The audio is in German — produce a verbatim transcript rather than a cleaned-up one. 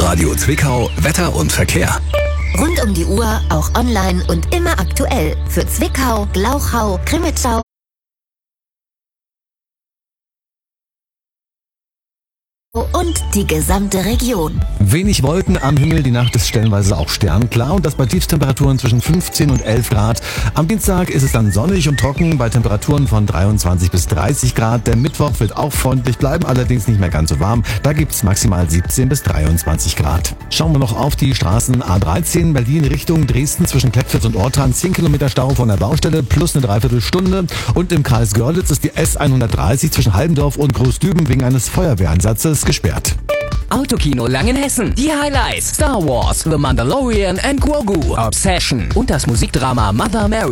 Radio Zwickau, Wetter und Verkehr. Rund um die Uhr, auch online und immer aktuell. Für Zwickau, Glauchau, Crimmitschau und die gesamte Region. Wenig Wolken am Himmel, die Nacht ist stellenweise auch sternklar und das bei Tiefstemperaturen zwischen fünfzehn und elf Grad. Am Dienstag ist es dann sonnig und trocken bei Temperaturen von dreiundzwanzig bis dreißig Grad. Der Mittwoch wird auch freundlich bleiben, allerdings nicht mehr ganz so warm. Da gibt's maximal siebzehn bis dreiundzwanzig Grad. Schauen wir noch auf die Straßen. A dreizehn Berlin Richtung Dresden zwischen Klettwitz und Orthan. zehn Kilometer Stau von der Baustelle plus eine Dreiviertelstunde. Und im Kreis Görlitz ist die S hundertdreißig zwischen Halbendorf und Großdüben wegen eines Feuerwehreinsatzes gesperrt. Autokino Langenhessen. Die Highlights: Star Wars, The Mandalorian and Grogu, Obsession und das Musikdrama Mother Mary.